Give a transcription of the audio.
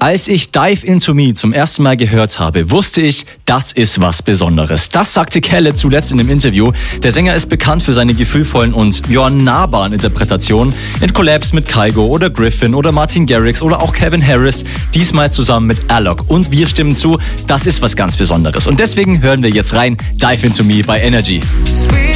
Als ich Dive Into Me zum ersten Mal gehört habe, wusste ich, das ist was Besonderes. Das sagte Khaled zuletzt in dem Interview. Der Sänger ist bekannt für seine gefühlvollen und nahbaren Interpretationen in Collabs mit Kygo oder Griffin oder Martin Garrix oder auch Calvin Harris, diesmal zusammen mit Alok. Und wir stimmen zu, das ist was ganz Besonderes. Und deswegen hören wir jetzt rein Dive Into Me bei Energy. Sweet